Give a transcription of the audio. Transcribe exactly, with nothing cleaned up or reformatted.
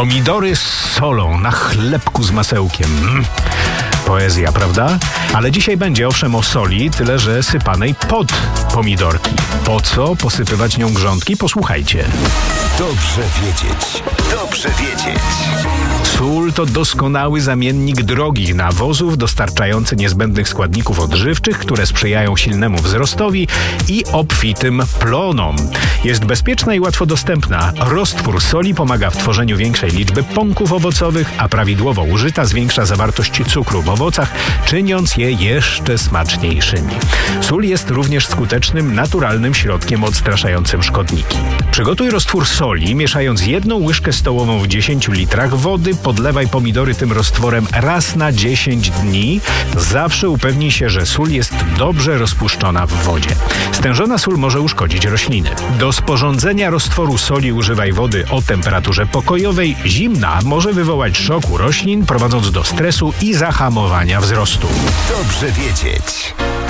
Pomidory z solą na chlebku z masełkiem. Mm. Poezja, prawda? Ale dzisiaj będzie owszem o soli, tyle że sypanej pod pomidorki. Po co posypywać nią grządki? Posłuchajcie. Dobrze wiedzieć. Dobrze wiedzieć. Sól to doskonały zamiennik drogich nawozów dostarczający niezbędnych składników odżywczych, które sprzyjają silnemu wzrostowi i obfitym plonom. Jest bezpieczna i łatwo dostępna. Roztwór soli pomaga w tworzeniu większej liczby pąków owocowych, a prawidłowo użyta zwiększa zawartość cukru w owocach, czyniąc je jeszcze smaczniejszymi. Sól jest również skutecznym, naturalnym środkiem odstraszającym szkodniki. Przygotuj roztwór soli, mieszając jedną łyżkę stołową w dziesięciu litrach wody. Podlewaj pomidory tym roztworem raz na dziesięć dni. Zawsze upewnij się, że sól jest dobrze rozpuszczona w wodzie. Stężona sól może uszkodzić rośliny. Do sporządzenia roztworu soli używaj wody o temperaturze pokojowej. Zimna może wywołać szok u roślin, prowadząc do stresu i zahamowania wzrostu. Dobrze wiedzieć.